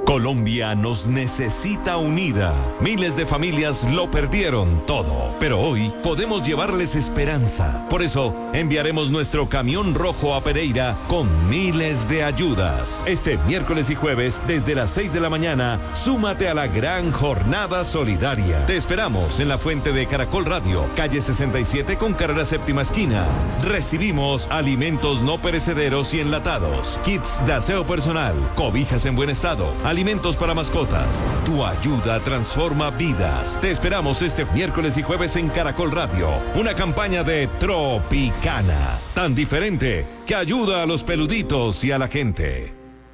Colombia nos necesita unida. Miles de familias lo perdieron todo, pero hoy podemos llevarles esperanza. Por eso enviaremos nuestro camión rojo a Pereira con miles de ayudas. Este miércoles y jueves, desde las 6 de la mañana, súmate a la gran jornada solidaria. Te esperamos en la fuente de Caracol Radio, calle 67 con carrera séptima esquina. Recibimos alimentos no perecederos y enlatados, kits de aseo personal, cobijas en buen estado, alimentos para mascotas. Tu ayuda transforma vidas. Te esperamos este miércoles y jueves en Caracol Radio. Una campaña de Tropicana, tan diferente que ayuda a los peluditos y a la gente.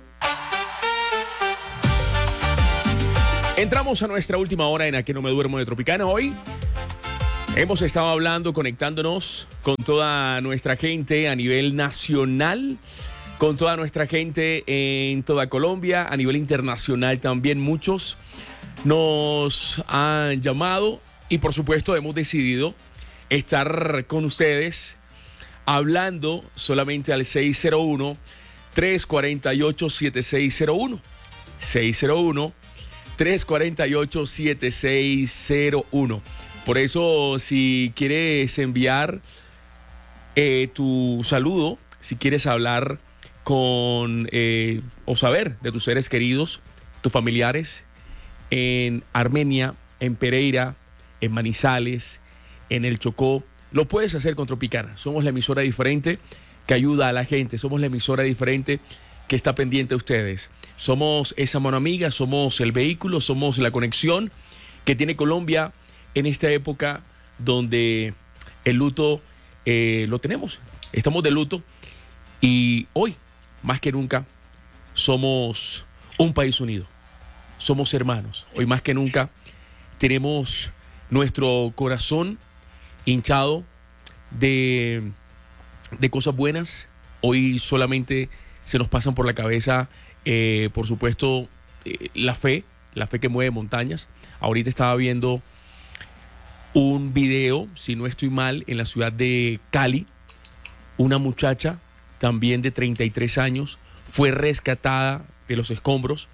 Entramos a nuestra última hora en Aquí no me duermo de Tropicana. Hoy hemos estado hablando, conectándonos con toda nuestra gente a nivel nacional, con toda nuestra gente en toda Colombia, a nivel internacional también. Muchos nos han llamado y por supuesto hemos decidido estar con ustedes hablando solamente al 601-348-7601. 601-348-7601. Por eso, si quieres enviar tu saludo, si quieres hablar con o saber de tus seres queridos, tus familiares en Armenia, en Pereira, en Manizales, en el Chocó, lo puedes hacer con Tropicana. Somos la emisora diferente que ayuda a la gente, somos la emisora diferente que está pendiente de ustedes. Somos esa mano amiga, somos el vehículo, somos la conexión que tiene Colombia en esta época donde el luto lo tenemos. Estamos de luto y hoy, más que nunca, somos un país unido. Somos hermanos. Hoy más que nunca tenemos nuestro corazón hinchado de cosas buenas. Hoy solamente se nos pasan por la cabeza, por supuesto, la fe que mueve montañas. Ahorita estaba viendo un video, si no estoy mal, en la ciudad de Cali. Una muchacha también de 33 años fue rescatada de los escombros.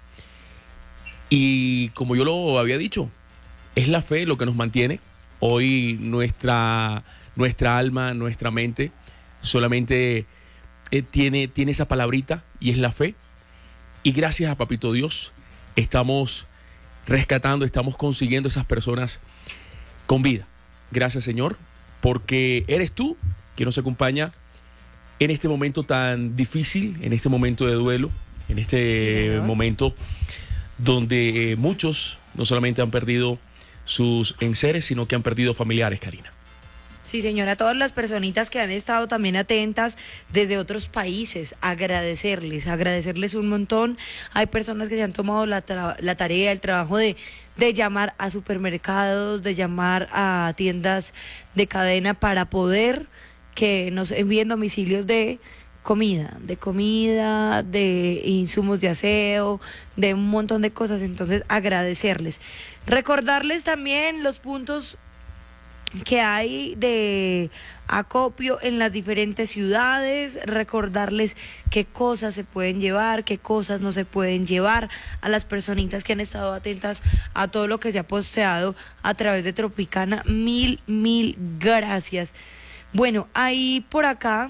Y como yo lo había dicho, es la fe lo que nos mantiene. Hoy nuestra alma, nuestra mente solamente tiene esa palabrita y es la fe. Y gracias a Papito Dios estamos rescatando, estamos consiguiendo esas personas con vida. Gracias, Señor, porque eres tú quien nos acompaña en este momento tan difícil, en este momento de duelo, en este momento donde muchos no solamente han perdido sus enseres, sino que han perdido familiares, Karina. Sí, señora, todas las personitas que han estado también atentas desde otros países, agradecerles un montón. Hay personas que se han tomado la tarea, el trabajo de llamar a supermercados, de llamar a tiendas de cadena para poder que nos envíen domicilios de comida, de insumos de aseo, de un montón de cosas. Entonces, agradecerles. Recordarles también los puntos que hay de acopio en las diferentes ciudades, recordarles qué cosas se pueden llevar, qué cosas no se pueden llevar, a las personitas que han estado atentas a todo lo que se ha posteado a través de Tropicana. Mil gracias. Bueno, hay por acá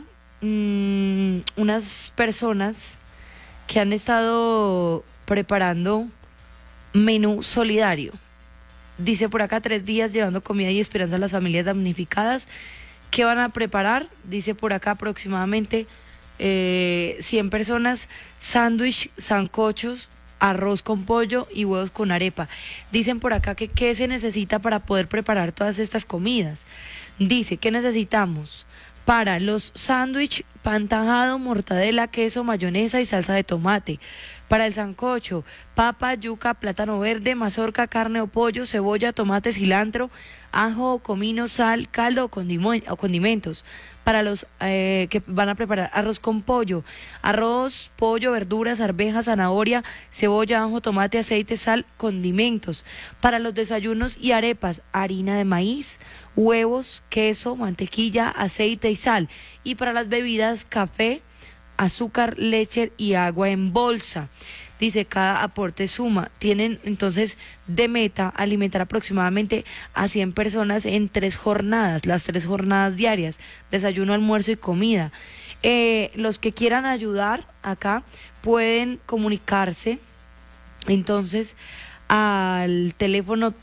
unas personas que han estado preparando menú solidario. Dice por acá 3 días llevando comida y esperanza a las familias damnificadas. ¿Qué van a preparar? Dice por acá aproximadamente 100 personas, sándwich, sancochos, arroz con pollo y huevos con arepa. Dicen por acá que qué se necesita para poder preparar todas estas comidas. Dice que necesitamos para los sándwich, pan tajado, mortadela, queso, mayonesa y salsa de tomate. Para el sancocho, papa, yuca, plátano verde, mazorca, carne o pollo, cebolla, tomate, cilantro, ajo, comino, sal, caldo o condimentos. Para los que van a preparar arroz con pollo, verduras, arvejas, zanahoria, cebolla, ajo, tomate, aceite, sal, condimentos. Para los desayunos y arepas, harina de maíz, huevos, queso, mantequilla, aceite y sal. Y para las bebidas, café, azúcar, leche y agua en bolsa. Dice, cada aporte suma. Tienen entonces de meta alimentar aproximadamente a 100 personas en 3 jornadas, las 3 jornadas diarias, desayuno, almuerzo y comida. Los que quieran ayudar acá pueden comunicarse entonces al teléfono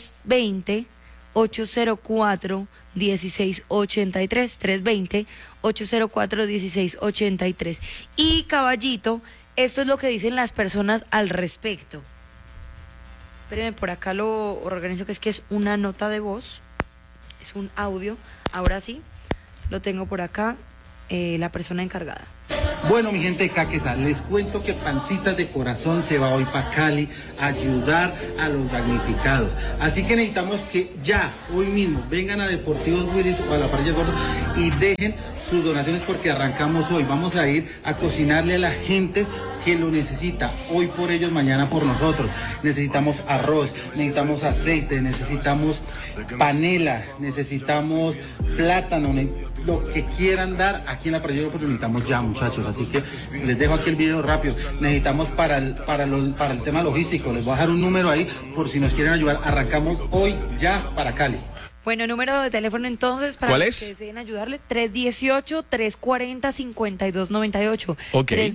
320-804-1683, 320-804-1683. Y Caballito, esto es lo que dicen las personas al respecto. Espérenme, por acá lo organizo, que es una nota de voz, es un audio. Ahora sí, lo tengo por acá, la persona encargada. Bueno, mi gente de Caquesa, les cuento que Pancitas de Corazón se va hoy para Cali a ayudar a los damnificados. Así que necesitamos que ya, hoy mismo, vengan a Deportivos Willis o a la Parrilla Gordo y dejen sus donaciones porque arrancamos hoy. Vamos a ir a cocinarle a la gente que lo necesita, hoy por ellos, mañana por nosotros. Necesitamos arroz, necesitamos aceite, necesitamos panela, necesitamos plátano, lo que quieran dar aquí en la Parrilla Gordo, necesitamos ya, muchachos. Así que les dejo aquí el video rápido. Necesitamos para el tema logístico, les voy a dejar un número ahí por si nos quieren ayudar. Arrancamos hoy ya para Cali. Bueno, número de teléfono entonces para los que deseen ayudarle, 318-340-5298. Okay.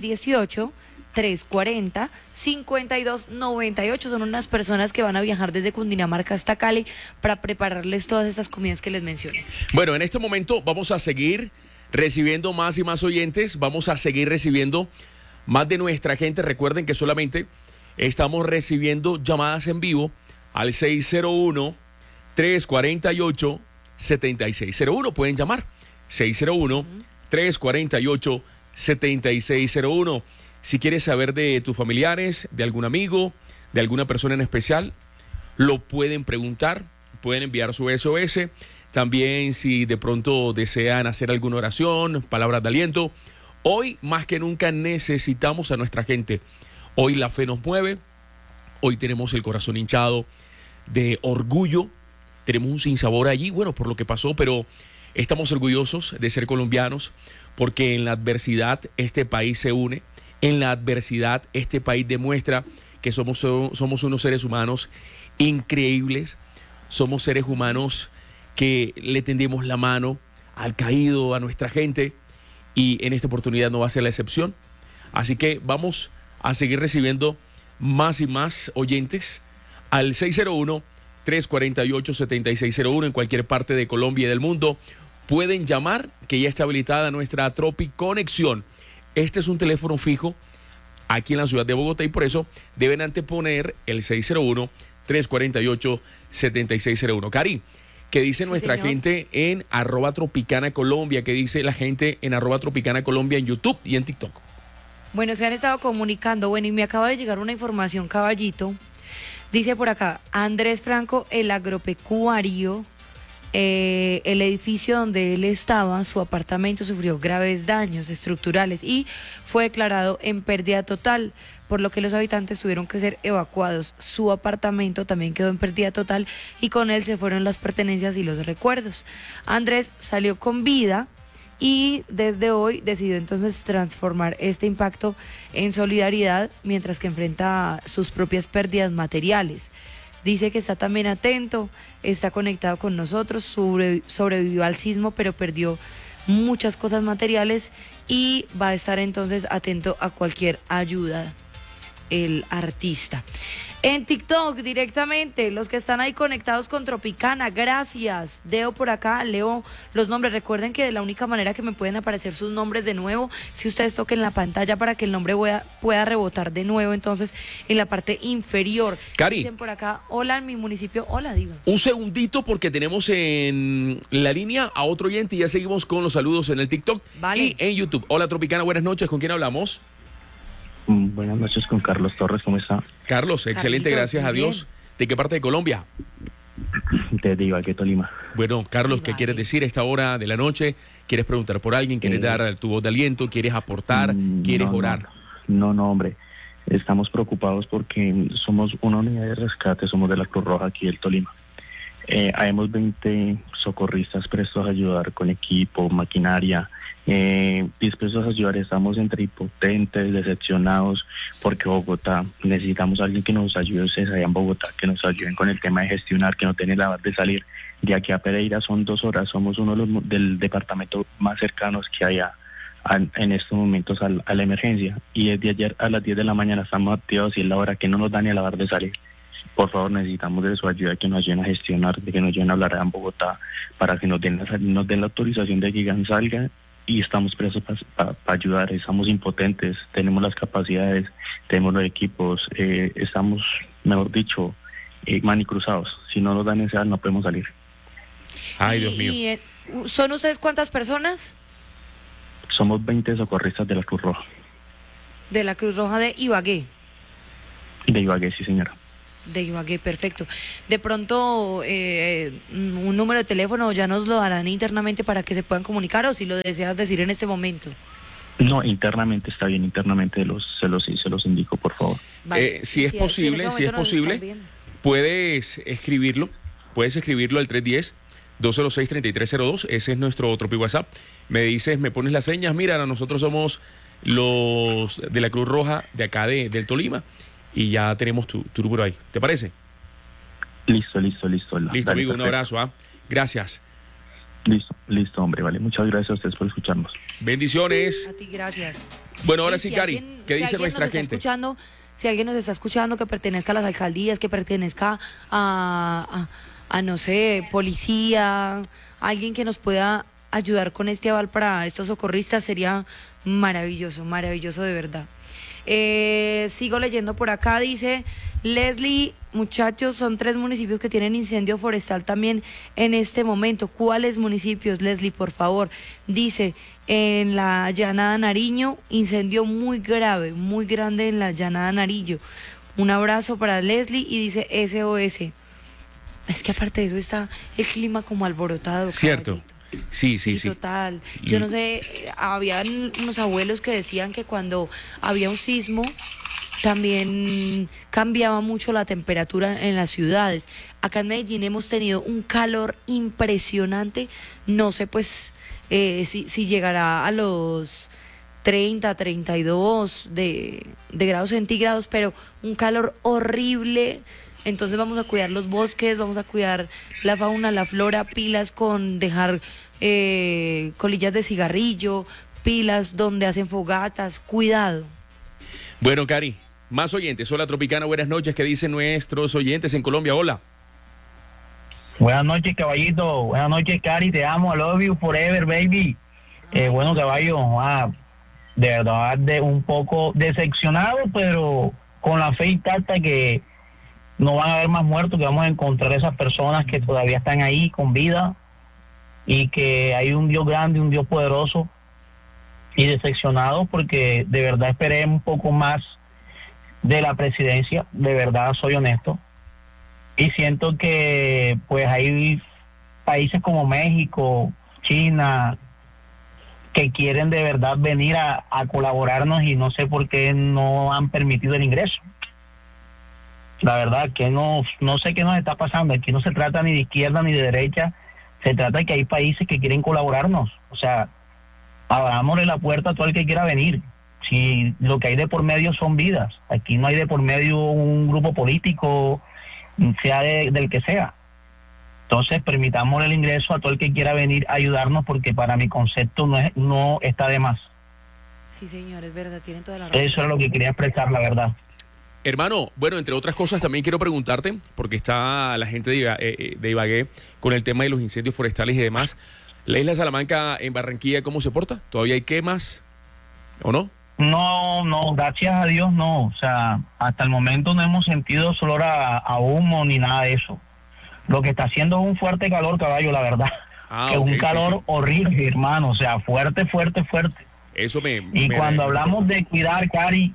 318-340-5298. Son unas personas que van a viajar desde Cundinamarca hasta Cali para prepararles todas estas comidas que les mencioné. Bueno, en este momento vamos a seguir recibiendo más y más oyentes, vamos a seguir recibiendo más de nuestra gente. Recuerden que solamente estamos recibiendo llamadas en vivo al 601-348-7601. Pueden llamar 601-348-7601. Si quieres saber de tus familiares, de algún amigo, de alguna persona en especial, lo pueden preguntar, pueden enviar su SOS. También si de pronto desean hacer alguna oración, palabras de aliento. Hoy más que nunca necesitamos a nuestra gente. Hoy la fe nos mueve, hoy tenemos el corazón hinchado de orgullo, tenemos un sinsabor allí, bueno, por lo que pasó, pero estamos orgullosos de ser colombianos porque en la adversidad este país se une, en la adversidad este país demuestra que somos unos seres humanos increíbles, somos seres humanos que le tendemos la mano al caído, a nuestra gente, y en esta oportunidad no va a ser la excepción. Así que vamos a seguir recibiendo más y más oyentes al 601-348-7601 en cualquier parte de Colombia y del mundo. Pueden llamar, que ya está habilitada nuestra Tropi Conexión. Este es un teléfono fijo aquí en la ciudad de Bogotá y por eso deben anteponer el 601-348-7601. Cari, ¿qué dice nuestra gente en @Tropicana Colombia? ¿Qué dice la gente en @Tropicana Colombia en YouTube y en TikTok? Bueno, se han estado comunicando. Bueno, y me acaba de llegar una información, Caballito. Dice por acá, Andrés Franco, el agropecuario, el edificio donde él estaba, su apartamento sufrió graves daños estructurales y fue declarado en pérdida total, por lo que los habitantes tuvieron que ser evacuados. Su apartamento también quedó en pérdida total y con él se fueron las pertenencias y los recuerdos. Andrés salió con vida y desde hoy decidió entonces transformar este impacto en solidaridad mientras que enfrenta sus propias pérdidas materiales. Dice que está también atento, está conectado con nosotros, sobrevivió al sismo, pero perdió muchas cosas materiales y va a estar entonces atento a cualquier ayuda, el artista. En TikTok directamente, los que están ahí conectados con Tropicana, gracias. Leo por acá, leo los nombres. Recuerden que de la única manera que me pueden aparecer sus nombres de nuevo, si ustedes toquen la pantalla para que el nombre pueda rebotar de nuevo, entonces en la parte inferior. Cari. Dicen por acá, hola en mi municipio, hola Diva. Un segundito porque tenemos en la línea a otro oyente y ya seguimos con los saludos en el TikTok y en YouTube. Hola Tropicana, buenas noches, ¿con quién hablamos? Buenas noches, con Carlos Torres, ¿cómo está? Carlos, excelente, Carlitos, gracias a Dios. ¿De qué parte de Colombia? De Ibagué, Tolima. Bueno, Carlos, ¿qué quieres decir a esta hora de la noche? ¿Quieres preguntar por alguien? ¿Quieres dar tu voz de aliento? ¿Quieres aportar? ¿Quieres orar? No, hombre. Estamos preocupados porque somos una unidad de rescate, somos de la Cruz Roja aquí del Tolima. Habemos 20 socorristas prestos a ayudar con equipo, maquinaria, dispuestos a ayudar. Estamos entre impotentes, decepcionados, porque Bogotá, necesitamos a alguien que nos ayude, ustedes allá en Bogotá, que nos ayuden con el tema de gestionar, que no tiene la hora de salir. De aquí a Pereira son 2 horas, somos uno de los del departamento más cercanos que hay en estos momentos a la emergencia, y desde ayer a las 10 de la mañana estamos activados y es la hora que no nos da ni a la hora de salir. Por favor, necesitamos de su ayuda, que nos ayuden a gestionar, de que nos ayuden a hablar en Bogotá, para que nos den la autorización de que Gigan salga, y estamos presos para ayudar. Estamos impotentes, tenemos las capacidades, tenemos los equipos, estamos, mejor dicho, manicruzados. Si no nos dan esa, no podemos salir. Ay, Dios mío. ¿Son ustedes cuántas personas? Somos 20 socorristas de la Cruz Roja. De la Cruz Roja de Ibagué. De Ibagué, sí, señora. De Ibagué, perfecto. De pronto, un número de teléfono ya nos lo darán internamente para que se puedan comunicar, o si lo deseas decir en este momento. No, internamente está bien, internamente se los indico, por favor. Vale. Si es posible, puedes escribirlo al 310-206-3302, ese es nuestro otro WhatsApp. Me dices, me pones las señas, mira, nosotros somos los de la Cruz Roja de acá del Tolima, y ya tenemos tu número ahí. ¿Te parece? Listo. Listo, Dale, amigo, perfecto. un abrazo. Gracias. Listo, hombre, vale. Muchas gracias a ustedes por escucharnos. Bendiciones. A ti, gracias. Bueno, ahora Y sí, si Cari, alguien- ¿qué si dice alguien nuestra nos está gente? Si alguien nos está escuchando que pertenezca a las alcaldías, que pertenezca a no sé, policía, alguien que nos pueda ayudar con este aval para estos socorristas, sería maravilloso, maravilloso de verdad. Sigo leyendo por acá, dice Leslie, muchachos, son 3 municipios que tienen incendio forestal también en este momento. ¿Cuáles municipios, Leslie, por favor? Dice, en la Llanada Nariño, incendio muy grave, muy grande en la Llanada Nariño. Un abrazo para Leslie, y dice SOS. Es que aparte de eso está el clima como alborotado. Cierto. caballito. Sí. Total. Yo no sé, habían unos abuelos que decían que cuando había un sismo también cambiaba mucho la temperatura en las ciudades. Acá en Medellín hemos tenido un calor impresionante. No sé pues si llegará a los 30, 32 de grados centígrados, pero un calor horrible. Entonces vamos a cuidar los bosques, vamos a cuidar la fauna, la flora, pilas con dejar colillas de cigarrillo, pilas donde hacen fogatas, cuidado. Bueno, Cari, más oyentes. Hola, Tropicana, buenas noches. ¿Qué dicen nuestros oyentes en Colombia? Hola. Buenas noches, caballito. Buenas noches, Cari. Te amo. I love you forever, baby. Bueno, caballo, de verdad, un poco decepcionado, pero con la fe intacta que no van a haber más muertos, que vamos a encontrar esas personas que todavía están ahí con vida, y que hay un Dios grande, un Dios poderoso, y decepcionado porque de verdad esperé un poco más de la presidencia, de verdad soy honesto, y siento que pues hay países como México, China, que quieren de verdad venir a colaborarnos, y no sé por qué no han permitido el ingreso. La verdad que no sé qué nos está pasando. Aquí no se trata ni de izquierda ni de derecha, se trata de que hay países que quieren colaborarnos. O sea, abrámosle la puerta a todo el que quiera venir. Si lo que hay de por medio son vidas, aquí no hay de por medio un grupo político, sea del que sea. Entonces permitámosle el ingreso a todo el que quiera venir a ayudarnos, porque para mi concepto no está de más. Sí, señor, es verdad, tienen toda la razón. Eso es lo que quería expresar, la verdad. Hermano, bueno, entre otras cosas también quiero preguntarte, porque está la gente de Ibagué con el tema de los incendios forestales y demás. ¿La isla de Salamanca en Barranquilla cómo se porta? ¿Todavía hay quemas o no? No, gracias a Dios no. O sea, hasta el momento no hemos sentido olor a humo ni nada de eso. Lo que está haciendo es un fuerte calor, caballo, la verdad. Que ok, un calor sí. horrible, hermano. O sea, fuerte. Eso Y cuando hablamos de cuidar, Cari,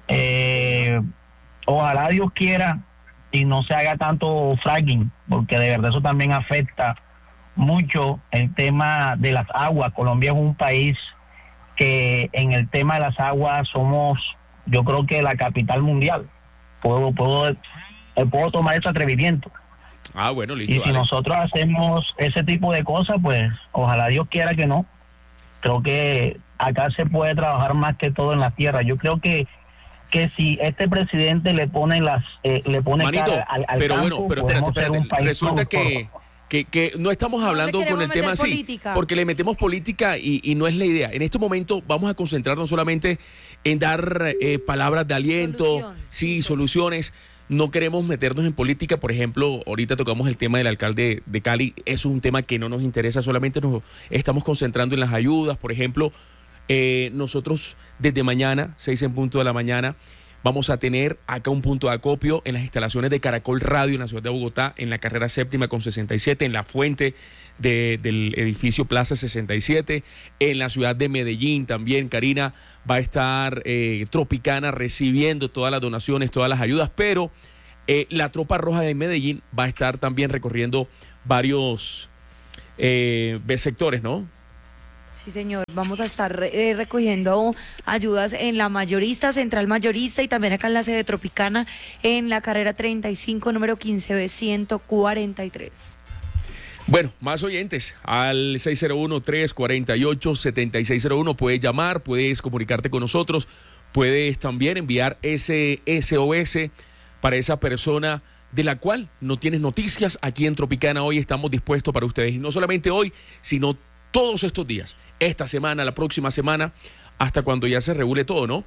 ojalá Dios quiera y no se haga tanto fracking, porque de verdad eso también afecta mucho el tema de las aguas. Colombia es un país que en el tema de las aguas somos, yo creo que la capital mundial. Puedo tomar ese atrevimiento. Bueno, listo. Y si nosotros hacemos ese tipo de cosas, pues ojalá Dios quiera que no. creo que acá se puede trabajar más que todo en la tierra. Yo creo que si este presidente le pone Manito, cara al pero campo, bueno, pero podemos espérate, ser un país resulta próspero. que no estamos hablando le con el queremos tema meter así, política. porque le metemos política y no es la idea. En este momento vamos a concentrarnos solamente en dar palabras de aliento, Solución, sí, sí, soluciones. No queremos meternos en política. Por ejemplo, ahorita tocamos el tema del alcalde de Cali. Eso es un tema que no nos interesa, solamente nos estamos concentrando en las ayudas. Por ejemplo, nosotros desde mañana, 6 en punto de la mañana, vamos a tener acá un punto de acopio en las instalaciones de Caracol Radio en la ciudad de Bogotá, en la carrera séptima con 67, en la fuente del edificio Plaza 67, en la ciudad de Medellín también, Karina, va a estar Tropicana recibiendo todas las donaciones, todas las ayudas, pero la Tropa Roja de Medellín va a estar también recorriendo varios sectores, ¿no? Sí, señor. Vamos a estar recogiendo ayudas en la mayorista, central mayorista y también acá en la sede Tropicana en la carrera 35, número 15B 143. Bueno, más oyentes al 601-348-7601. Puedes llamar, puedes comunicarte con nosotros, puedes también enviar ese SOS para esa persona de la cual no tienes noticias. Aquí en Tropicana hoy estamos dispuestos para ustedes. Y no solamente hoy, sino todos estos días. Esta semana, la próxima semana, hasta cuando ya se regule todo, ¿no?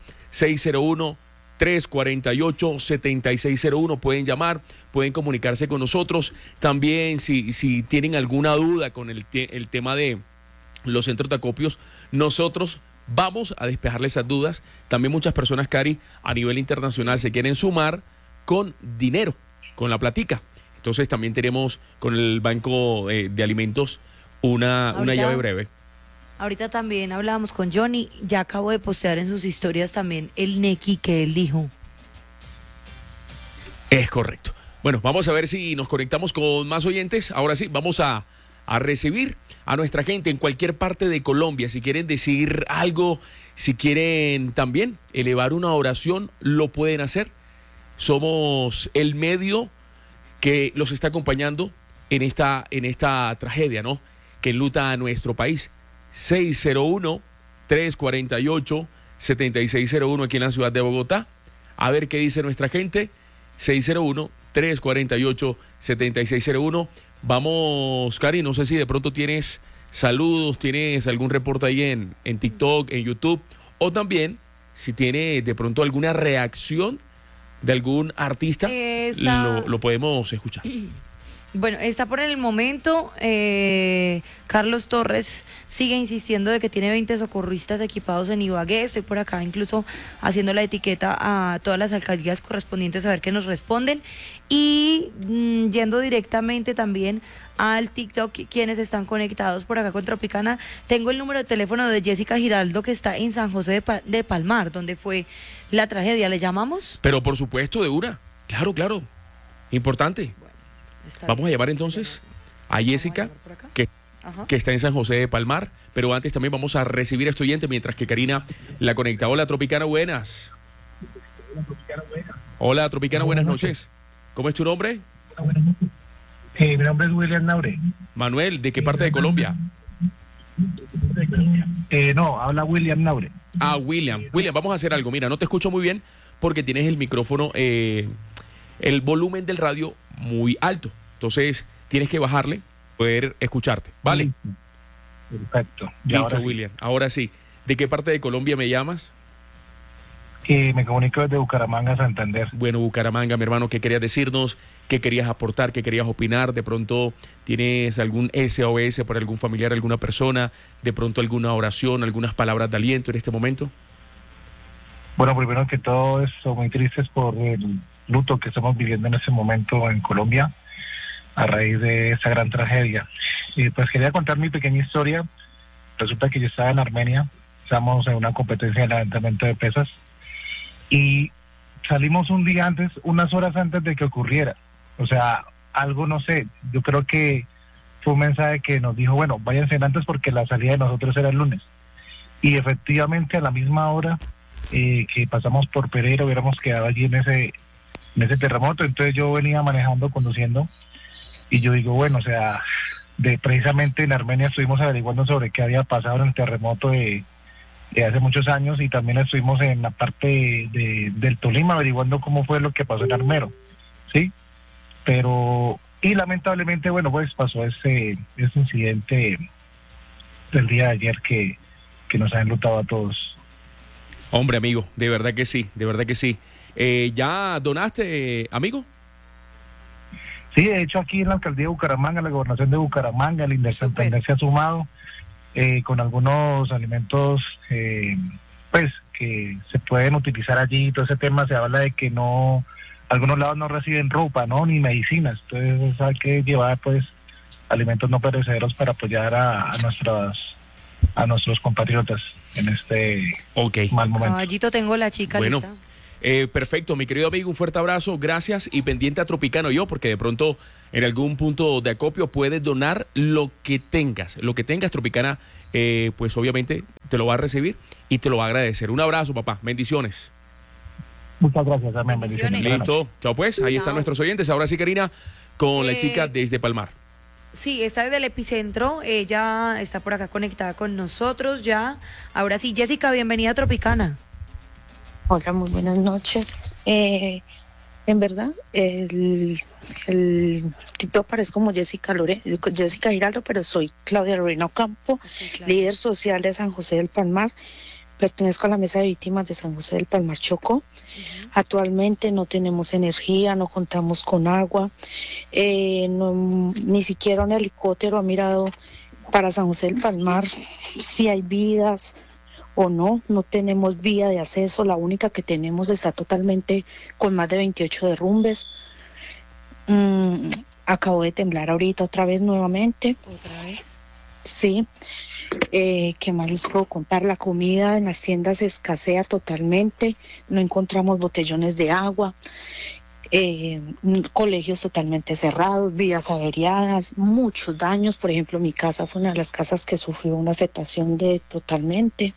601-348-7601. Pueden llamar, pueden comunicarse con nosotros. También si tienen alguna duda con el tema de los centros de acopios, nosotros vamos a despejarles esas dudas. También muchas personas, Cari, a nivel internacional se quieren sumar con dinero, con la platica. Entonces también tenemos con el Banco de Alimentos una llave breve. Ahorita también hablábamos con Johnny, ya acabo de postear en sus historias también el Neki que él dijo. Es correcto. Bueno, vamos a ver si nos conectamos con más oyentes. Ahora sí, vamos a recibir a nuestra gente en cualquier parte de Colombia. Si quieren decir algo, si quieren también elevar una oración, lo pueden hacer. Somos el medio que los está acompañando en esta tragedia, ¿no?, que enluta a nuestro país. 601-348-7601 aquí en la ciudad de Bogotá. A ver qué dice nuestra gente. 601-348-7601. Vamos, Cari, no sé si de pronto tienes saludos, tienes algún reporte ahí en TikTok, en YouTube, o también si tiene de pronto alguna reacción de algún artista, lo podemos escuchar. Bueno, está por el momento. Carlos Torres sigue insistiendo de que tiene 20 socorristas equipados en Ibagué. Estoy por acá incluso haciendo la etiqueta a todas las alcaldías correspondientes a ver qué nos responden. Y yendo directamente también al TikTok, quienes están conectados por acá con Tropicana, tengo el número de teléfono de Jessica Giraldo, que está en San José de Palmar, donde fue la tragedia. ¿Le llamamos? Pero por supuesto, de una. Claro, claro. Importante. Vamos a llamar entonces a Jessica, que está en San José de Palmar, pero antes también vamos a recibir a este oyente mientras que Karina la conecta. Hola, Tropicana, buenas. Hola, Tropicana, buenas noches. ¿Cómo es tu nombre? Mi nombre es William Naure. Manuel, ¿de qué parte de Colombia? No, habla William Naure. Ah, William, vamos a hacer algo. Mira, no te escucho muy bien porque tienes el micrófono, el volumen del radio muy alto. Entonces, tienes que bajarle, poder escucharte. ¿Vale? Perfecto. Listo, William. Ahora sí. ¿De qué parte de Colombia me llamas? Me comunico desde Bucaramanga, Santander. Bueno, Bucaramanga, mi hermano, ¿qué querías decirnos? ¿Qué querías aportar? ¿Qué querías opinar? De pronto, ¿tienes algún SOS por algún familiar, alguna persona? De pronto, alguna oración, algunas palabras de aliento en este momento. Bueno, primero que todo, estoy muy tristes por el luto que estamos viviendo en este momento en Colombia a raíz de esa gran tragedia. Y pues quería contar mi pequeña historia. Resulta que yo estaba en Armenia, estamos en una competencia de levantamiento de pesas y salimos un día antes, unas horas antes de que ocurriera. O sea, algo, no sé, yo creo que fue un mensaje que nos dijo, bueno, váyanse antes porque la salida de nosotros era el lunes. Y efectivamente a la misma hora que pasamos por Pereira hubiéramos quedado allí en ese terremoto. Entonces yo venía manejando, conduciendo, y yo digo, bueno, o sea, precisamente en Armenia estuvimos averiguando sobre qué había pasado en el terremoto de hace muchos años, y también estuvimos en la parte del Tolima averiguando cómo fue lo que pasó en Armero, ¿sí? Pero, y lamentablemente, bueno, pues pasó ese incidente del día de ayer que nos ha enlutado a todos. Hombre, amigo, de verdad que sí, de verdad que sí. ¿Ya donaste, amigo? Sí, de hecho aquí en la alcaldía de Bucaramanga, la gobernación de Bucaramanga, el Interinsular se ha sumado con algunos alimentos pues que se pueden utilizar allí. Todo ese tema se habla de que no, algunos lados no reciben ropa, no, ni medicinas. Entonces hay que llevar pues alimentos no perecederos para apoyar a nuestros compatriotas en este mal momento. Caballito, tengo la chica lista. Perfecto, mi querido amigo, un fuerte abrazo, gracias, y pendiente a Tropicana yo, porque de pronto en algún punto de acopio puedes donar lo que tengas, Tropicana, pues obviamente te lo va a recibir y te lo va a agradecer. Un abrazo, papá, bendiciones. Muchas gracias, amén. Bendiciones. Listo, chao pues, ahí están nuestros oyentes. Ahora sí, Karina, con la chica desde Palmar. Sí, está desde el epicentro, ella está por acá conectada con nosotros ya. Ahora sí, Jessica, bienvenida a Tropicana. Hola, muy buenas noches. En verdad, el título parece como Jessica Giraldo, pero soy Claudia Lorena Ocampo, líder social de San José del Palmar. Pertenezco a la mesa de víctimas de San José del Palmar, Chocó. Actualmente no tenemos energía, no contamos con agua, ni siquiera un helicóptero ha mirado para San José del Palmar si hay vidas o no tenemos vía de acceso. La única que tenemos está totalmente con más de 28 derrumbes. Acabo de temblar ahorita otra vez nuevamente. ¿Otra vez? Sí. ¿Qué más les puedo contar? La comida en las tiendas escasea totalmente, no encontramos botellones de agua, colegios totalmente cerrados, vías averiadas, muchos daños. Por ejemplo, mi casa fue una de las casas que sufrió una afectación totalmente.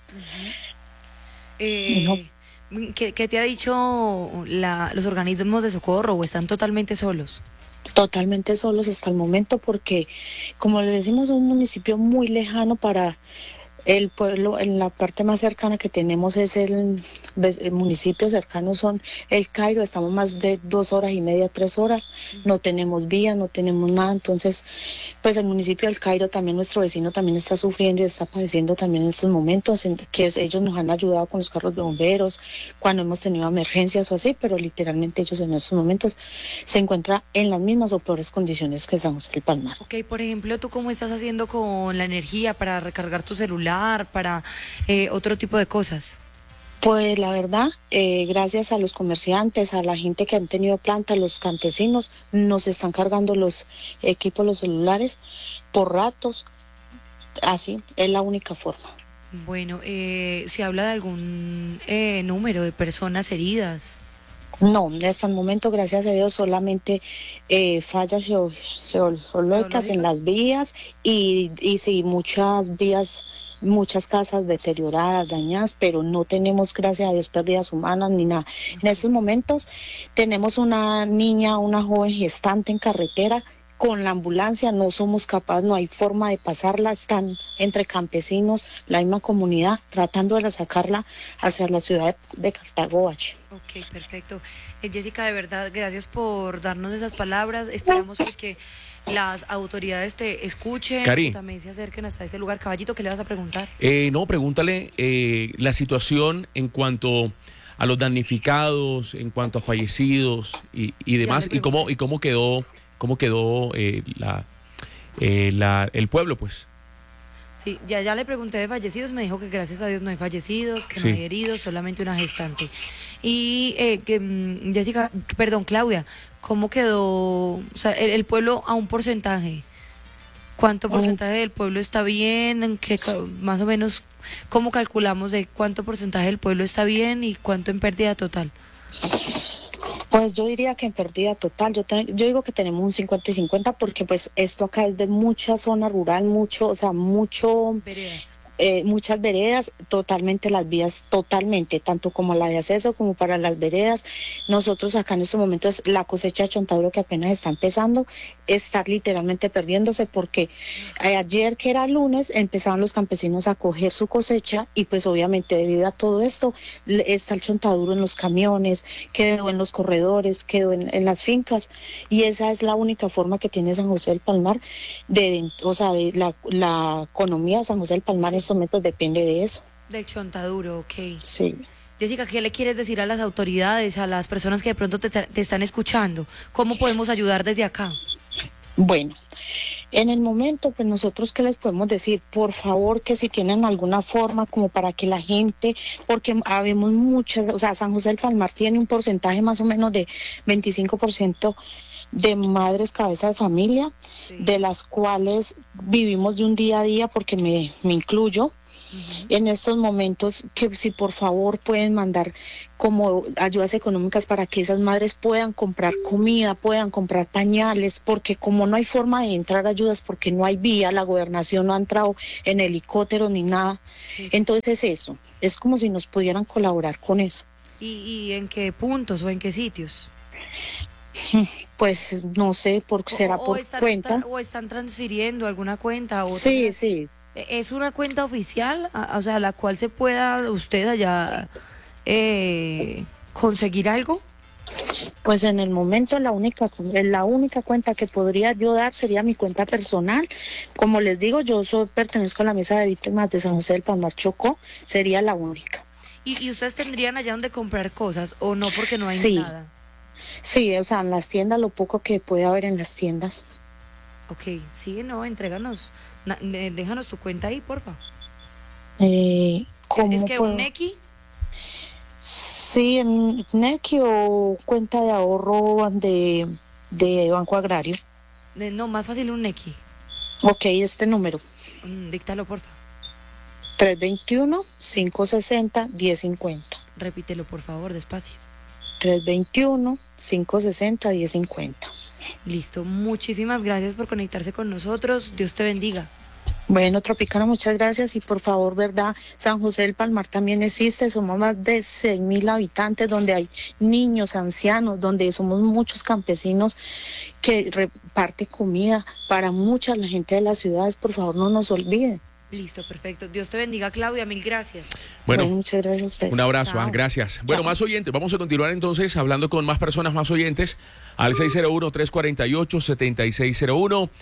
¿Qué te ha dicho los organismos de socorro, o están totalmente solos? Totalmente solos hasta el momento, porque como le decimos, es un municipio muy lejano para el pueblo. En la parte más cercana que tenemos es el municipio cercano son el Cairo. Estamos más de 2 horas y media, 3 horas, no tenemos vías, no tenemos nada. Entonces pues el municipio del Cairo, también nuestro vecino, también está sufriendo y está padeciendo también en estos momentos, ellos nos han ayudado con los carros de bomberos cuando hemos tenido emergencias o así, pero literalmente ellos en estos momentos se encuentran en las mismas o peores condiciones que San José del Palmar. Ok, por ejemplo, ¿tú cómo estás haciendo con la energía para recargar tu celular, para otro tipo de cosas? Pues la verdad, gracias a los comerciantes, a la gente que han tenido planta, los campesinos, nos están cargando los equipos, los celulares, por ratos. Así es la única forma. Bueno, ¿se habla de algún número de personas heridas? No, hasta el momento, gracias a Dios, solamente fallas geológicas en las vías y sí, muchas vías, muchas casas deterioradas, dañadas, pero no tenemos, gracias a Dios, pérdidas humanas ni nada. En estos momentos tenemos una niña, una joven gestante en carretera con la ambulancia, no somos capaces, no hay forma de pasarla, están entre campesinos, la misma comunidad, tratando de sacarla hacia la ciudad de Cartagoache. Ok, perfecto. Jessica, de verdad, gracias por darnos esas palabras. Esperamos pues que las autoridades te escuchen, Cari, también se acerquen hasta este lugar. Caballito, ¿qué le vas a preguntar? No, pregúntale la situación en cuanto a los damnificados, en cuanto a fallecidos y demás, y cómo quedó el pueblo, pues. Sí, ya le pregunté de fallecidos, me dijo que gracias a Dios no hay fallecidos, que no hay heridos, solamente una gestante. Y Claudia, ¿cómo quedó, o sea, el pueblo a un porcentaje? ¿Cuánto porcentaje del pueblo está bien? Más o menos, ¿cómo calculamos de cuánto porcentaje del pueblo está bien y cuánto en pérdida total? Pues yo diría que en pérdida total, yo digo que tenemos un 50 y 50 porque pues esto acá es de mucha zona rural, mucho. Veredas. muchas veredas, totalmente las vías, totalmente, tanto como la de acceso como para las veredas. Nosotros acá en estos momentos la cosecha de chontaduro que apenas está empezando, está literalmente perdiéndose porque ayer que era lunes empezaban los campesinos a coger su cosecha y pues obviamente debido a todo esto está el chontaduro en los camiones, quedó en los corredores, quedó en las fincas y esa es la única forma que tiene San José del Palmar o sea, de la economía de San José del Palmar en estos momentos depende de eso. Del chontaduro, ok. Sí. Jessica, ¿qué le quieres decir a las autoridades, a las personas que de pronto te están escuchando? ¿Cómo podemos ayudar desde acá? Bueno, en el momento, pues nosotros qué les podemos decir, por favor que si tienen alguna forma como para que la gente, porque habemos muchas, o sea, San José del Palmar tiene un porcentaje más o menos de 25% de madres cabeza de familia, sí, de las cuales vivimos de un día a día porque me incluyo. En estos momentos que si por favor pueden mandar como ayudas económicas para que esas madres puedan comprar comida, puedan comprar pañales, porque como no hay forma de entrar ayudas porque no hay vía, la gobernación no ha entrado en helicóptero ni nada, sí, entonces eso, es como si nos pudieran colaborar con eso. ¿Y en qué puntos o en qué sitios? Pues no sé, será por cuenta. ¿O están transfiriendo alguna cuenta? Sí, sí. ¿Es una cuenta oficial, o sea, la cual se pueda usted allá conseguir algo? Pues en el momento la única cuenta que podría yo dar sería mi cuenta personal. Como les digo, yo pertenezco a la mesa de víctimas de San José del Palmar Chocó, sería la única. ¿Y ustedes tendrían allá donde comprar cosas o no porque no hay sí, nada? Sí, o sea, en las tiendas, lo poco que puede haber en las tiendas. Ok, sí, no, entréganos. Déjanos tu cuenta ahí, porfa. ¿Cómo ¿Es que puedo? un Nequi? Sí, en Nequi o cuenta de ahorro de Banco Agrario. No, más fácil un Nequi. Ok, este número. Díctalo, porfa. 321-560-1050. Repítelo, por favor, despacio. 321-560-1050. Listo, muchísimas gracias por conectarse con nosotros. Dios te bendiga. Bueno, Tropicana, muchas gracias y por favor, ¿verdad? San José del Palmar también existe, somos más de 6,000 habitantes, donde hay niños, ancianos, donde somos muchos campesinos que reparte comida para mucha la gente de las ciudades, por favor, no nos olviden. Listo, perfecto. Dios te bendiga, Claudia, mil gracias. Bueno, muchas gracias a ustedes. Un abrazo, gracias. Chao. Bueno, más oyentes, vamos a continuar entonces hablando con más personas, más oyentes, al 601-348-7601,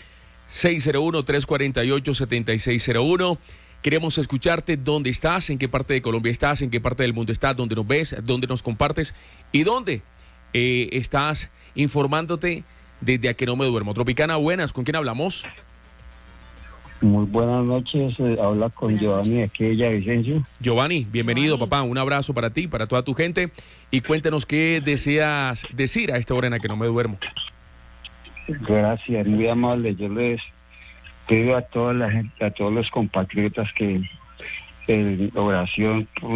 601-348-7601. Queremos escucharte, dónde estás, en qué parte de Colombia estás, en qué parte del mundo estás, dónde nos ves, dónde nos compartes y dónde estás informándote desde A Que No Me Duermo. Tropicana, buenas, ¿con quién hablamos? Muy buenas noches, habla con Giovanni de aquí de Villavicencio. Giovanni, bienvenido, papá, un abrazo para ti, para toda tu gente y cuéntanos qué deseas decir a esta hora en La Que No Me Duermo. Gracias, muy amable. Yo les pido a toda la gente, a todos los compatriotas que en oración por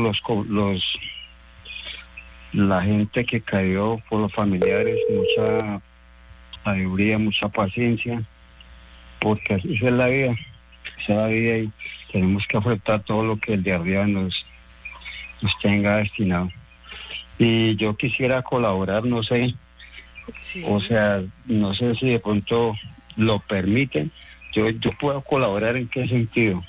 la gente que cayó, por los familiares, mucha sabiduría, mucha paciencia, porque así es la vida. Esa es la vida y tenemos que afrontar todo lo que el de arriba nos tenga destinado. Y yo quisiera colaborar, no sé, sí, o sea, no sé si de pronto lo permiten. Yo puedo colaborar en qué sentido.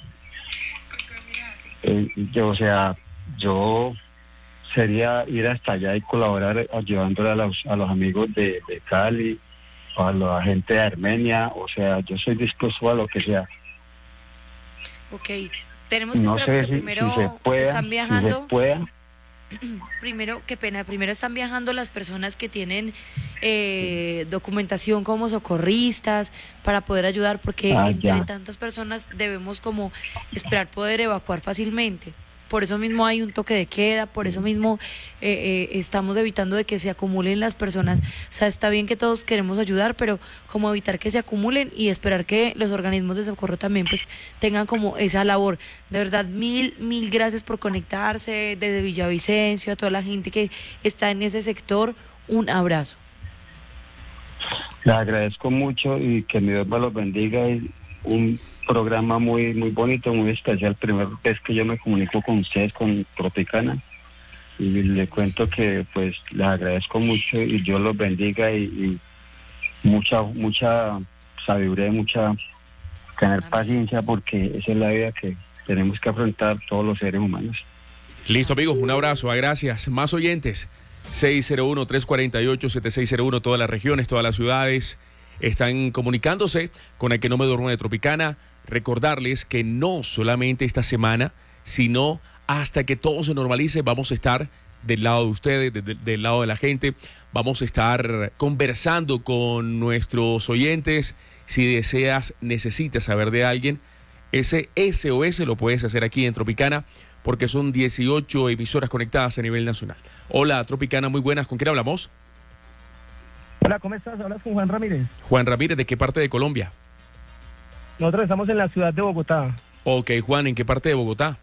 Yo sería ir hasta allá y colaborar ayudándole a los amigos de Cali, a la gente de Armenia, o sea, yo soy dispuesto a lo que sea. Ok, tenemos que no esperar sé porque primero si se pueda, están viajando. Si se pueda. Primero, qué pena, primero están viajando las personas que tienen documentación como socorristas para poder ayudar, porque entre tantas personas debemos como esperar poder evacuar fácilmente. Por eso mismo hay un toque de queda, por eso mismo estamos evitando de que se acumulen las personas. O sea, está bien que todos queremos ayudar, pero como evitar que se acumulen y esperar que los organismos de socorro también pues tengan como esa labor. De verdad, mil gracias por conectarse desde Villavicencio, a toda la gente que está en ese sector. Un abrazo. Le agradezco mucho y que mi Dios me los bendiga y un programa muy muy bonito, muy especial. Primera vez que yo me comunico con ustedes, con Tropicana, y le cuento que pues les agradezco mucho y Dios los bendiga y mucha sabiduría y mucha tener paciencia, porque esa es la vida que tenemos que afrontar todos los seres humanos. Listo, amigos, un abrazo, gracias. Más oyentes, 601-348-7601, todas las regiones, todas las ciudades están comunicándose con el que no me duermo de Tropicana. Recordarles que no solamente esta semana, sino hasta que todo se normalice, vamos a estar del lado de ustedes, del lado de la gente. Vamos a estar conversando con nuestros oyentes. Si deseas, necesitas saber de alguien, ese SOS lo puedes hacer aquí en Tropicana, porque son 18 emisoras conectadas a nivel nacional. Hola, Tropicana, muy buenas. ¿Con quién hablamos? Hola, ¿cómo estás? Hablas con Juan Ramírez. Juan Ramírez, ¿de qué parte de Colombia? Nosotros estamos en la ciudad de Bogotá. Ok, Juan, ¿en qué parte de Bogotá?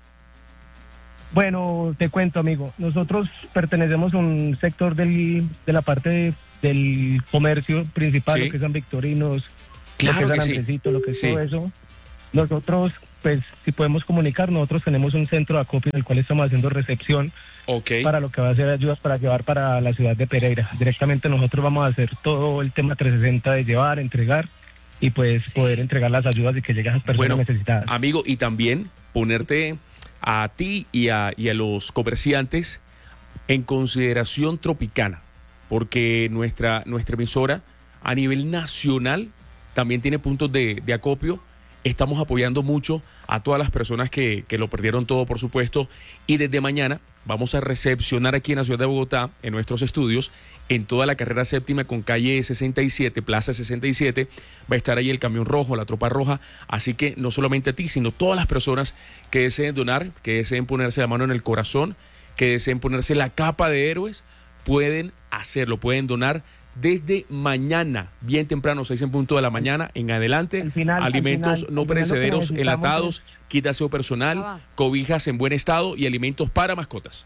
Bueno, te cuento, amigo. Nosotros pertenecemos a un sector de la parte del comercio principal, Sí. lo que es San Victorinos, Claro lo que que es sí. San Andresito, lo que es Sí. todo eso. Nosotros, pues, si podemos comunicar, nosotros tenemos un centro de acopio en el cual estamos haciendo recepción para lo que va a ser ayudas para llevar para la ciudad de Pereira. Directamente nosotros vamos a hacer todo el tema 360 de llevar, entregar y pues poder entregar las ayudas y que lleguen a las personas necesitadas. Amigo, y también ponerte a ti y a los comerciantes en consideración Tropicana, porque nuestra emisora a nivel nacional también tiene puntos de acopio. Estamos apoyando mucho a todas las personas que lo perdieron todo, por supuesto, y desde mañana vamos a recepcionar aquí en la ciudad de Bogotá, en nuestros estudios, en toda la carrera séptima con calle 67, plaza 67, va a estar ahí el camión rojo, la tropa roja, así que no solamente a ti, sino todas las personas que deseen donar, que deseen ponerse la mano en el corazón, que deseen ponerse la capa de héroes, pueden hacerlo, pueden donar desde mañana, bien temprano, 6 en punto de la mañana, en adelante, alimentos no perecederos, enlatados, kit de aseo personal, cobijas en buen estado y alimentos para mascotas.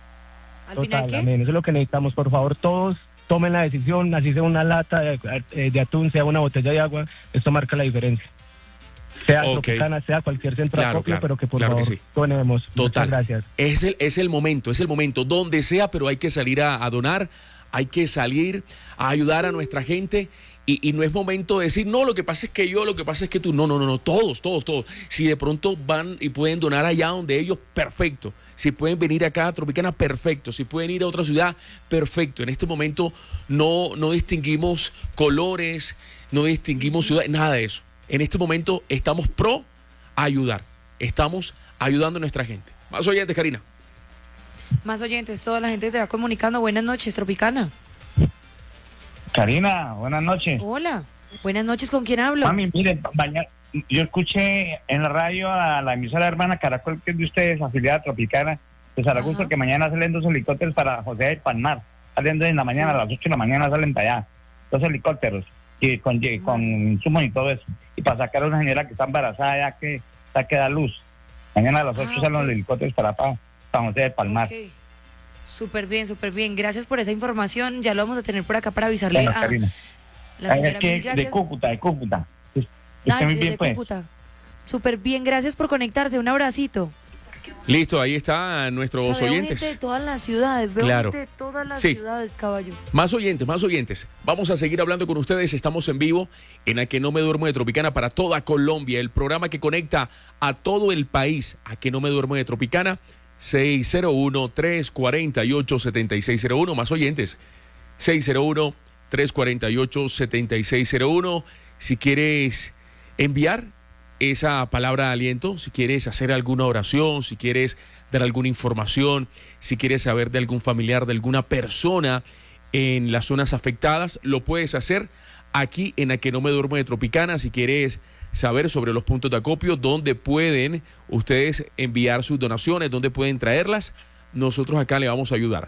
Total, amén. Eso es lo que necesitamos. Por favor, todos tomen la decisión, así sea una lata de atún, sea una botella de agua, esto marca la diferencia. Sea Tropicana, sea cualquier centro de acopio, pero que por favor donemos. Total. Muchas gracias. Es el momento, donde sea, pero hay que salir a donar, hay que salir a ayudar a nuestra gente. Y no es momento de decir, no, lo que pasa es que yo, lo que pasa es que tú. No, todos. Si de pronto van y pueden donar allá donde ellos, perfecto. Si pueden venir acá a Tropicana, perfecto. Si pueden ir a otra ciudad, perfecto. En este momento no distinguimos colores, no distinguimos ciudades, nada de eso. En este momento estamos pro ayudar. Estamos ayudando a nuestra gente. Más oyentes, Karina. Más oyentes, toda la gente se va comunicando. Buenas noches, Tropicana. Karina, buenas noches. Hola, buenas noches, ¿con quién hablo? Mami, mire, yo escuché en la radio a la emisora hermana Caracol, que es de ustedes, afiliada a Tropicana, de Zaragoza, que mañana salen 2 helicópteros para José del Palmar. Saliendo en la mañana, a las 8 de la mañana salen para allá. 2 helicópteros, y con insumos y todo eso. Y para sacar a una señora que está embarazada, ya que da luz. Mañana a las 8 salen los helicópteros para José del Palmar. Okay. Súper bien. Gracias por esa información. Ya lo vamos a tener por acá para avisarle a la señora. De Cúcuta. De Cúcuta. Súper bien, gracias por conectarse. Un abracito. Listo, ahí están nuestros oyentes. Gente de todas las ciudades, gente de todas las ciudades, caballo. Más oyentes. Vamos a seguir hablando con ustedes. Estamos en vivo en A Que No Me Duermo de Tropicana para toda Colombia, el programa que conecta a todo el país. A Que No Me Duermo de Tropicana. 601-348-7601. Más oyentes. 601-348-7601. Si quieres enviar esa palabra de aliento, si quieres hacer alguna oración, si quieres dar alguna información, si quieres saber de algún familiar, de alguna persona en las zonas afectadas, lo puedes hacer aquí en A Que No Me Duermo de Tropicana. Si quieres saber sobre los puntos de acopio, dónde pueden ustedes enviar sus donaciones, dónde pueden traerlas, nosotros acá le vamos a ayudar.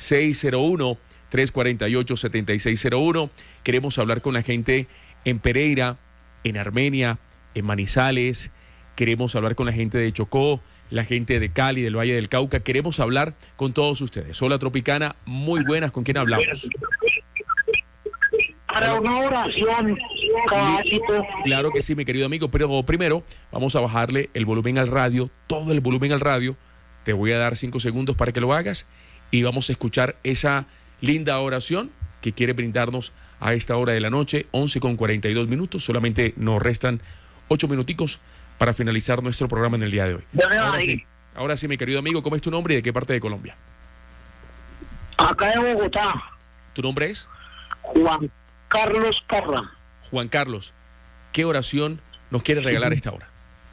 601-348-7601. Queremos hablar con la gente en Pereira, en Armenia, en Manizales. Queremos hablar con la gente de Chocó, la gente de Cali, del Valle del Cauca. Queremos hablar con todos ustedes. Hola, Tropicana, muy buenas. ¿Con quién hablamos? Para una oración Claro que sí, mi querido amigo, pero primero vamos a bajarle el volumen al radio, todo el volumen al radio. Te voy a dar 5 segundos para que lo hagas y vamos a escuchar esa linda oración que quiere brindarnos a esta hora de la noche, 11:42. Solamente nos restan 8 minuticos para finalizar nuestro programa en el día de hoy. Ahora sí, mi querido amigo, ¿cómo es tu nombre y de qué parte de Colombia? Acá en Bogotá. ¿Tu nombre es? Juan Carlos Parra. Juan Carlos, ¿qué oración nos quieres regalar a esta hora?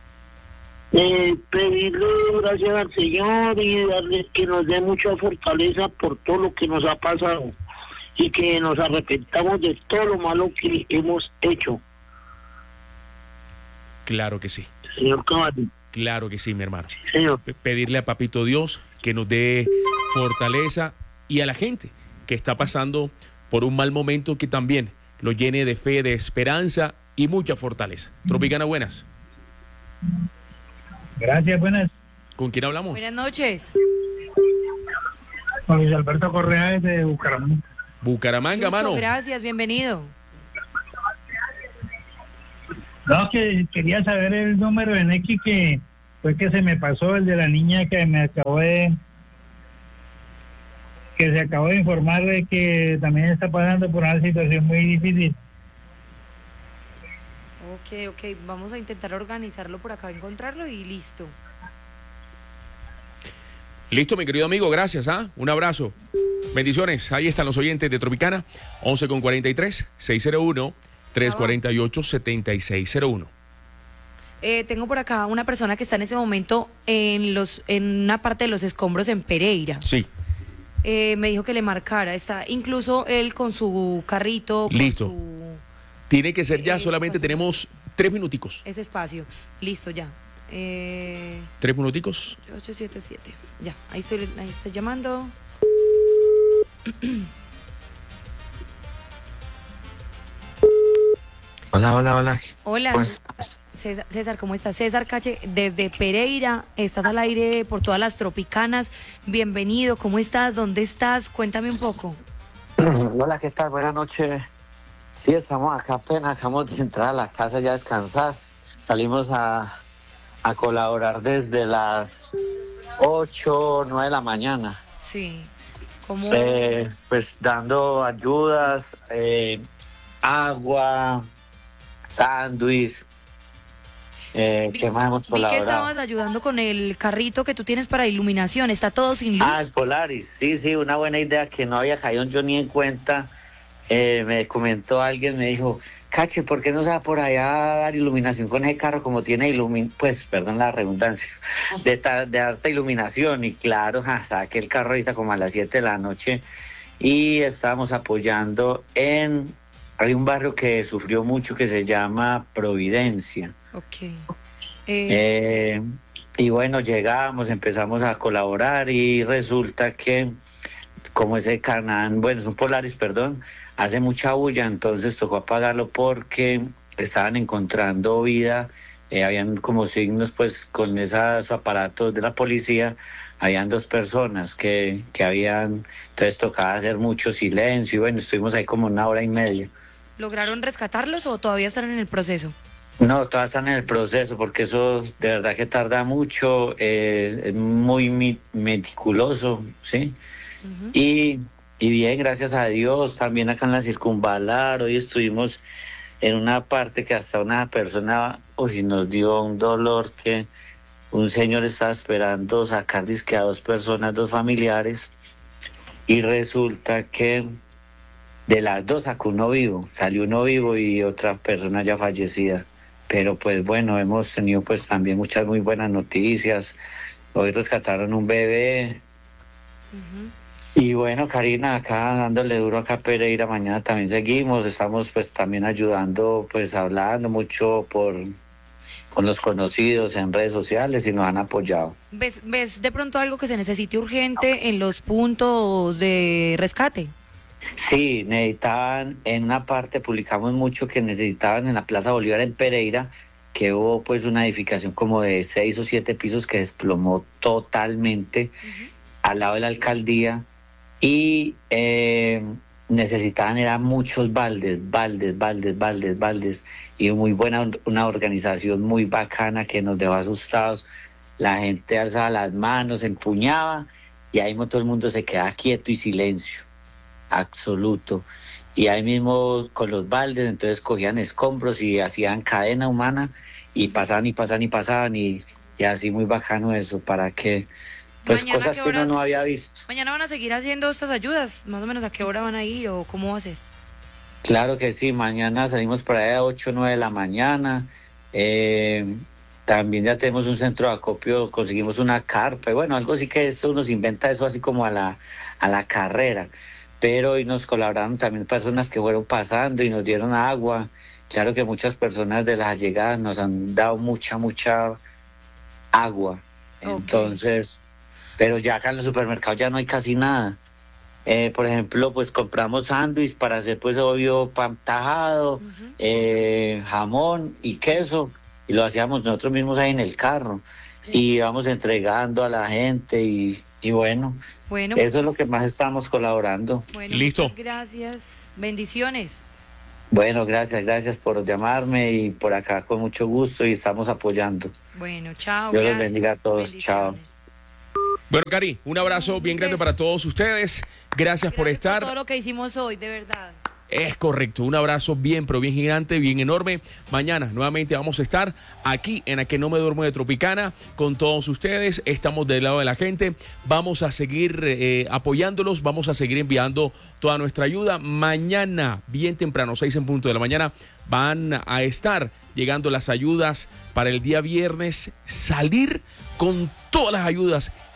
Pedirle gracias al Señor y darle que nos dé mucha fortaleza por todo lo que nos ha pasado y que nos arrepentamos de todo lo malo que hemos hecho. Claro que sí. Señor Caballo. Claro que sí, mi hermano. Sí, señor. Pedirle a Papito Dios que nos dé fortaleza y a la gente que está pasando por un mal momento que también lo llene de fe, de esperanza y mucha fortaleza. Tropicana, buenas. Gracias, buenas. ¿Con quién hablamos? Buenas noches. Con Luis Alberto Correa desde Bucaramanga. Bucaramanga, Muchas mano. gracias, bienvenido. No, que quería saber el número de Nequi que fue que se me pasó, el de la niña que se acabó de informar de que también está pasando por una situación muy difícil. Ok, vamos a intentar organizarlo por acá, encontrarlo y listo. Listo, mi querido amigo, gracias, un abrazo. Bendiciones, ahí están los oyentes de Tropicana, 11:43, 601-348-7601. Tengo por acá una persona que está en ese momento en una parte de los escombros en Pereira. Sí. Me dijo que le marcara, está incluso él con su carrito. Listo. Tiene que ser ya, solamente tenemos 3 minuticos. Ese espacio, listo ya. 3 minuticos. 877, ya, ahí estoy llamando. Hola. Hola, César, ¿cómo estás? César Cache, desde Pereira, estás al aire por todas las Tropicanas. Bienvenido, ¿cómo estás? ¿Dónde estás? Cuéntame un poco. Hola, ¿qué tal? Buenas noches. Sí, estamos acá apenas, acabamos de entrar a la casa ya a descansar. Salimos a colaborar desde las 8, 9 de la mañana. Sí, ¿cómo? Pues dando ayudas, agua, sándwich. ¿Qué más hemos colaborado? Vi que estabas ayudando con el carrito que tú tienes para iluminación. ¿Está todo sin luz? El Polaris. Sí, una buena idea que no había caído yo ni en cuenta. Me comentó alguien, me dijo, Cache, ¿por qué no se va por allá a dar iluminación con ese carro como tiene pues, perdón la redundancia, de alta iluminación? Y claro, saqué el carro ahorita como a las 7 de la noche y estábamos apoyando hay un barrio que sufrió mucho que se llama Providencia. Ok. Y bueno, llegamos, empezamos a colaborar y resulta que como ese Canaan, es un Polaris, hace mucha bulla, entonces tocó apagarlo porque estaban encontrando vida, habían como signos pues con esos aparatos de la policía, habían 2 personas que habían, entonces tocaba hacer mucho silencio y bueno, estuvimos ahí como 1 hora y media. ¿Lograron rescatarlos o todavía están en el proceso? No, todavía están en el proceso porque eso de verdad que tarda mucho, es muy meticuloso, ¿sí? Uh-huh. Y bien, gracias a Dios, también acá en la Circunvalar, hoy estuvimos en una parte que hasta una persona nos dio un dolor que un señor estaba esperando sacar disque a 2 personas, 2 familiares, y resulta que de las 2 sacó salió uno vivo y otra persona ya fallecida. Pero pues bueno, hemos tenido pues también muchas muy buenas noticias. Hoy rescataron un bebé. Uh-huh. Y bueno, Karina, acá dándole duro acá a Pereira, mañana también seguimos, estamos pues también ayudando, pues hablando mucho con los conocidos en redes sociales y nos han apoyado. ¿Ves de pronto algo que se necesite urgente en los puntos de rescate? Sí, necesitaban, en una parte publicamos mucho que necesitaban en la Plaza Bolívar en Pereira, que hubo pues una edificación como de 6 o 7 pisos que desplomó totalmente, uh-huh, al lado de la alcaldía, y necesitaban eran muchos baldes, y muy buena, una organización muy bacana que nos dejó asustados. La gente alzaba las manos, empuñaba, y ahí mismo todo el mundo se quedaba quieto y silencio absoluto. Y ahí mismo con los baldes, entonces cogían escombros y hacían cadena humana, y pasaban, y así muy bacano eso, para que, pues Mañana, cosas que uno no había visto. Mañana van a seguir haciendo estas ayudas, más o menos a qué hora van a ir o cómo va a ser. Claro que sí, mañana salimos por ahí a 8 o 9 de la mañana. También ya tenemos un centro de acopio, conseguimos una carpa, y bueno, algo así que esto uno se inventa eso así como a la carrera. Pero hoy nos colaboraron también personas que fueron pasando y nos dieron agua. Claro que muchas personas de las llegadas nos han dado mucha agua. Okay. Entonces, pero ya acá en los supermercados ya no hay casi nada. Por ejemplo, pues compramos sándwich para hacer, pues obvio, pan tajado, jamón y queso, y lo hacíamos nosotros mismos ahí en el carro. Y íbamos entregando a la gente y bueno, eso es lo que más estamos colaborando. Bueno, listo. Muchas gracias. Bendiciones. Bueno, gracias por llamarme, y por acá con mucho gusto, y estamos apoyando. Bueno, chao. Dios los bendiga a todos. Chao. Bueno, Cari, un abrazo bien grande para todos ustedes. Gracias por estar. Por todo lo que hicimos hoy, de verdad. Es correcto, un abrazo bien, pero bien gigante, bien enorme. Mañana nuevamente vamos a estar aquí en A Que No Me Duermo de Tropicana con todos ustedes. Estamos del lado de la gente. Vamos a seguir apoyándolos, vamos a seguir enviando toda nuestra ayuda. Mañana, bien temprano, 6 en punto de la mañana, van a estar llegando las ayudas para el día viernes. Salir con todas las ayudas.